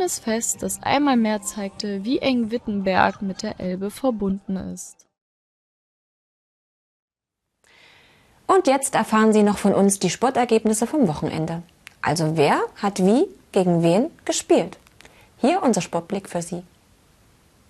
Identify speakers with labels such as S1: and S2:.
S1: schönes Fest, das einmal mehr zeigte, wie eng Wittenberg mit der Elbe verbunden ist.
S2: Und jetzt erfahren Sie noch von uns die Sportergebnisse vom Wochenende. Also wer hat wie gegen wen gespielt? Hier unser Sportblick für Sie.